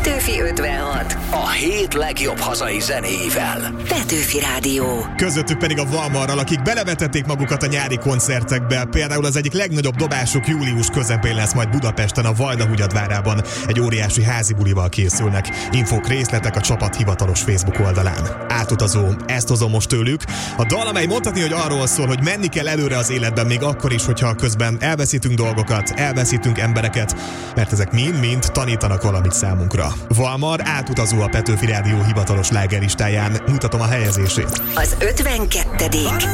Petőfi 56. A 7 legjobb hazai zenéivel. Petőfi Rádió. Közöttük pedig a Valmarral, akik belevetették magukat a nyári koncertekbe. Például az egyik legnagyobb dobásuk július közepén lesz majd Budapesten, a Vajdahunyadvárában. Egy óriási házi bulival készülnek. Infók, részletek a csapat hivatalos Facebook oldalán. Átutazó, ezt hozom most tőlük. A dal, amely mondhatni, hogy arról szól, hogy menni kell előre az életben, még akkor is, hogyha közben elveszítünk dolgokat, elveszítünk embereket, mert ezek mind tanítanak valamit számunkra. Valmar, Átutazó a Petőfi Rádió hivatalos slágerlistáján. Mutatom a helyezését. Az 52.